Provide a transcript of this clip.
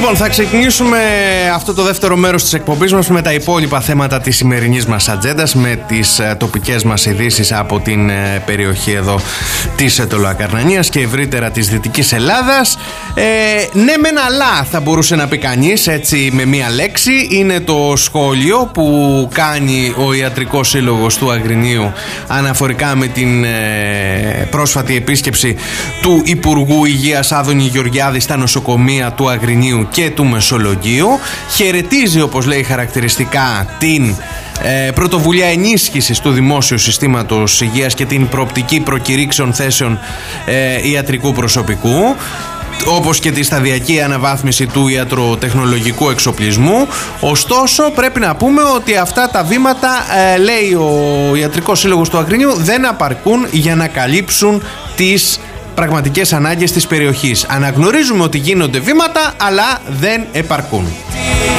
Λοιπόν, θα ξεκινήσουμε αυτό το δεύτερο μέρος της εκπομπής μας με τα υπόλοιπα θέματα της σημερινής μας ατζέντας, με τις τοπικές μας ειδήσεις από την περιοχή εδώ της Αιτωλοακαρνανίας και ευρύτερα της Δυτικής Ελλάδας. Ναι μεν αλλά θα μπορούσε να πει κανείς, έτσι με μία λέξη. Είναι το σχόλιο που κάνει ο Ιατρικός Σύλλογος του Αγρινίου αναφορικά με την πρόσφατη επίσκεψη του Υπουργού Υγείας Άδωνη Γεωργιάδη στα νοσοκομεία του Αγρινίου και του Μεσολογγίου. Χαιρετίζει, όπως λέει χαρακτηριστικά, την πρωτοβουλία ενίσχυσης του δημόσιου συστήματος υγείας και την προοπτική προκηρύξεων θέσεων ιατρικού προσωπικού, όπως και τη σταδιακή αναβάθμιση του ιατροτεχνολογικού εξοπλισμού. Ωστόσο πρέπει να πούμε ότι αυτά τα βήματα, λέει ο Ιατρικός Σύλλογος του Αγρινίου, δεν απαρκούν για να καλύψουν τις πραγματικές ανάγκες της περιοχής. Αναγνωρίζουμε ότι γίνονται βήματα, αλλά δεν επαρκούν.